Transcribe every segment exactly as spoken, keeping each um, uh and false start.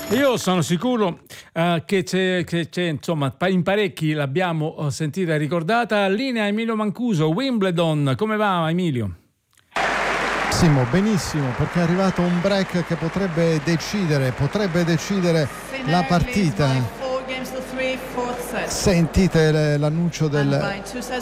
Io sono sicuro uh, che, c'è, che c'è, insomma, in parecchi l'abbiamo sentita e ricordata. Linea Emilio Mancuso, Wimbledon. Come va, Emilio? Benissimo, benissimo, perché è arrivato un break che potrebbe decidere, potrebbe decidere la partita. Sentite l'annuncio del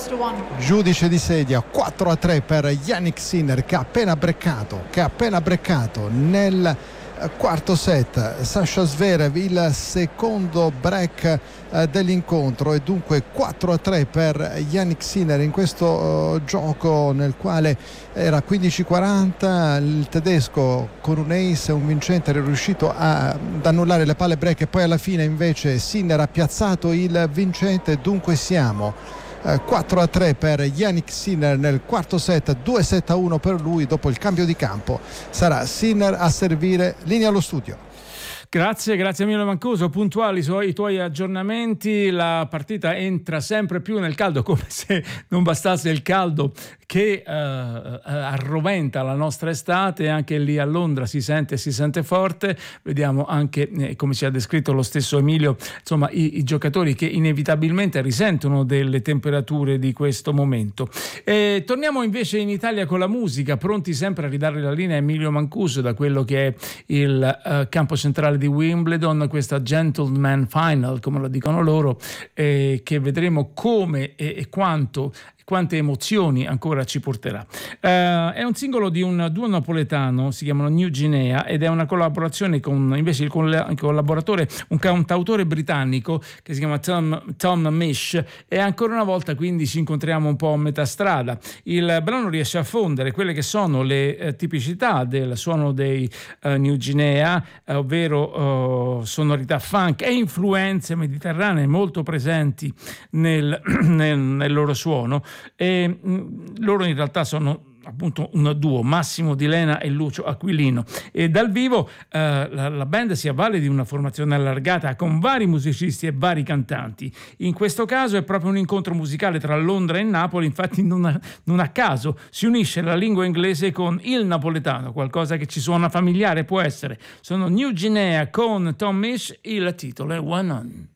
giudice di sedia. Quattro a tre per Jannik Sinner, che ha appena breccato, che ha appena breccato nel quarto set. Sasha Zverev, il secondo break eh, dell'incontro, e dunque quattro a tre per Jannik Sinner in questo uh, gioco nel quale era quindici quaranta. Il tedesco con un ace e un vincente era riuscito a, ad annullare le palle break, e poi alla fine invece Sinner ha piazzato il vincente. Dunque siamo quattro a tre per Jannik Sinner nel quarto set, due sette a uno per lui. Dopo il cambio di campo sarà Sinner a servire. Linea allo studio. Grazie, grazie Emilio Mancuso, puntuali i, suoi, i tuoi aggiornamenti. La partita entra sempre più nel caldo, come se non bastasse il caldo che uh, arroventa la nostra estate. Anche lì a Londra si sente, si sente forte. Vediamo anche, eh, come ci ha descritto lo stesso Emilio, insomma i, i giocatori che inevitabilmente risentono delle temperature di questo momento. E torniamo invece in Italia con la musica, pronti sempre a ridare la linea a Emilio Mancuso da quello che è il uh, campo centrale di di Wimbledon, questa Gentleman Final, come lo dicono loro, eh, che vedremo come e, e quanto quante emozioni ancora ci porterà. Uh, è un singolo di un duo napoletano, si chiamano New Guinea, ed è una collaborazione con invece il, coll- il collaboratore, un cantautore britannico che si chiama Tom, Tom Misch, e ancora una volta quindi ci incontriamo un po' a metà strada. Il brano riesce a fondere quelle che sono le eh, tipicità del suono dei uh, New Guinea, eh, ovvero uh, sonorità funk e influenze mediterranee molto presenti nel, nel, nel loro suono. E mh, loro in realtà sono appunto un duo, Massimo Di Lena e Lucio Aquilino, e dal vivo eh, la, la band si avvale di una formazione allargata con vari musicisti e vari cantanti. In questo caso è proprio un incontro musicale tra Londra e Napoli, infatti non a, non a caso si unisce la lingua inglese con il napoletano, qualcosa che ci suona familiare può essere. Sono New Guinea con Tom Misch, il titolo è One On.